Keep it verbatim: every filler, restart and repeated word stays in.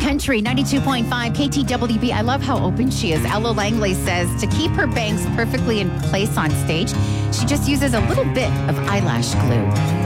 Country ninety-two point five K T W B. I love how open she is. Ella Langley says to keep her bangs perfectly in place on stage, she just uses a little bit of eyelash glue.